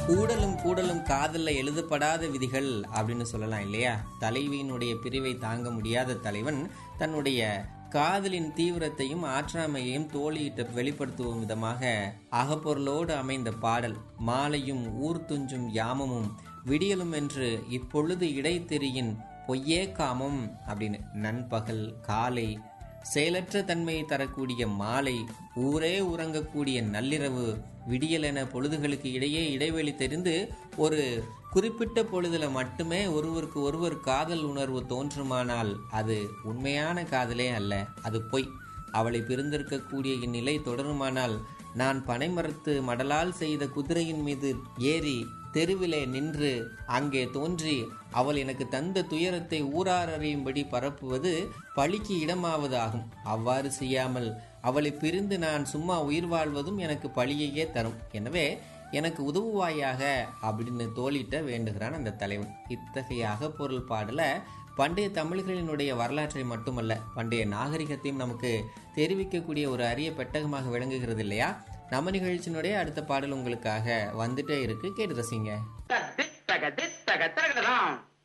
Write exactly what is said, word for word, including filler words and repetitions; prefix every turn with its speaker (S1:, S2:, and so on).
S1: கூடலும் கூடலும் காதல்ல எழுதப்படாத விதிகள் அப்படின்னு சொல்லலாம் இல்லையா? தலைவியினுடைய பிரிவை தாங்க முடியாத தலைவன் தன்னுடைய காதலின் தீவிரத்தையும் ஆற்றாமையையும் தோழியிட்ட வெளிப்படுத்தும் விதமாக அகப்பொருளோடு அமைந்த பாடல் மாலையும் ஊர் துஞ்சும் யாமமும் விடியலும் என்று இப்பொழுது இடைத்தெரியின் பொய்யே காமம் அப்படின்னு. நண்பகல், காலை, செயலற்ற தன்மையை தரக்கூடிய மாலை, ஊரே உறங்கக்கூடிய நள்ளிரவு, விடியல் என பொழுதுகளுக்கு இடையே இடைவெளி தெரிந்து ஒரு குறிப்பிட்ட பொழுதுல மட்டுமே ஒருவருக்கு ஒருவர் காதல் உணர்வு தோன்றுமானால் அது உண்மையான காதலே அல்ல, அது பொய். அவளை பிரிந்திருக்கக்கூடிய இந்நிலை தொடருமானால் நான் பனைமரத்து மடலால் செய்த குதிரையின் மீது ஏறி தெருவிலே நின்று அங்கே தோன்றி அவள் எனக்கு தந்த துயரத்தை ஊரார் அறியும்படி பரப்புவது பழிக்கு இடமாவது ஆகும். அவ்வாறு செய்யாமல் அவளை பிரிந்து நான் சும்மா உயிர் வாழ்வதும் எனக்கு பழியையே தரும். எனவே எனக்கு உதவுவாயாக அப்படின்னு தோழிட்ட வேண்டுகிறான் அந்த தலைவன். இத்தகைய அகப்பொருள் பாடல பண்டைய தமிழர்களினுடைய வரலாற்றை மட்டுமல்ல, பண்டைய நாகரிகத்தையும் நமக்கு தெரிவிக்கக்கூடிய ஒரு அரிய பெட்டகமாக விளங்குகிறது இல்லையா? நம்ம நிகழ்ச்சியினுடைய அடுத்த பாடல் உங்களுக்காக வந்துட்டே இருக்கு, கேட்டு ரசிங்க.